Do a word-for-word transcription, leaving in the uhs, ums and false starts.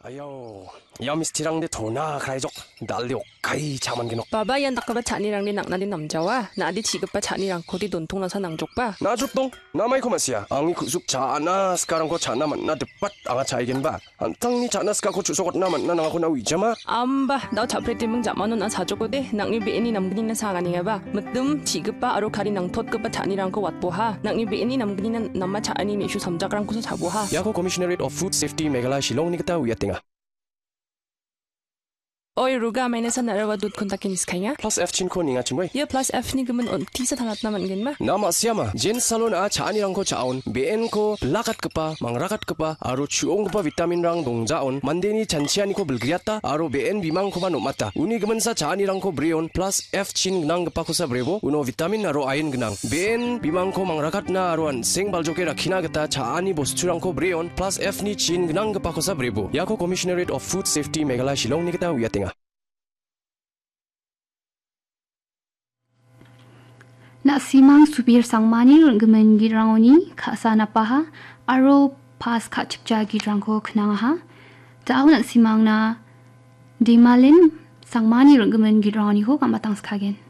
Ayo, ya misti랑 데 도나 가이족 달려 가이 자만 게노. Baba yan nakaba chanirang ni nak na din namjawa. Na adi chigap pa chanirang ko di dontong na sa nangjok pa. 나죽동 남아이 코마시야. 앙이 구숙 자나 스카랑 거 자나 만나 듯밭 앙아 차이겐 바. 안탕니 자나 스카 거 주소got 나 만나 나가 나 위자마. Amba, daw chapre timang jamano na sa joko de. Nang ni biini namgini na sa nga ba. Matum chigap pa aro kari nang tot ka pa chanirang ko watpo ha. Nang ni biini namgini na namma chaani mi isyu samjakrang ko sa chabo ha. 야고 Commissionerate of Food Safety 메갈라 실롱 니그타 위야땡아. Oy ruga may nasa narawa dud kontakin iskaya. 플러스 F 친코 닝아 친구이. Ya plus F ni gaman on tisa tanat naman gen ma. 나마 시야마 젠 살론 아 자니랑 거 자온 베엔 거 블라갓 급바 망라갓 급바 아로 추옹 급바 비타민랑 농자온 만데니 잔치아니 코 불그리았다 아로 베엔 비망 코바 노마타 우니 그만사 자니랑 코 브리온 플러스 F 친 그낭 급바 코사 브레보 우노 비타민 아로 아인 그낭 베엔 비망 코 망라갓 나 아로안 생발조케 라키나 그타 자니 보스추랑 코 브리온 플러스 F 니 친 그낭 급바 코사 브레보 야코 Commissionerate of Food Safety 메갈라 실롱 니그타 위야땡아. Na simang subir sangmani runggemen girangoni khasana paha aro pas khachipja girangko khnanga ha tahu na simang na dimalin sangmani runggemen girangoni ho kamatang skagen